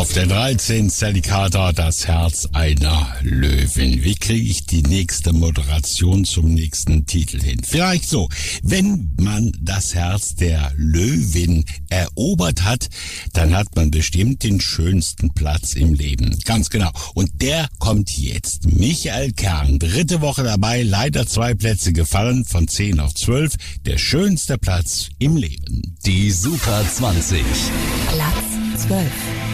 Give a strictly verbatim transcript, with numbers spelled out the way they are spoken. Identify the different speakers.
Speaker 1: Auf der dreizehn Sally Carter, das Herz einer Löwin. Wie kriege ich die nächste Moderation zum nächsten Titel hin? Vielleicht so: Wenn man das Herz der Löwin erobert hat, dann hat man bestimmt den schönsten Platz im Leben. Ganz genau. Und der kommt jetzt. Michael Kern, dritte Woche dabei, leider zwei Plätze gefallen, von zehn auf zwölf. Der schönste Platz im Leben.
Speaker 2: Die Super zwanzig.
Speaker 3: Platz zwölf.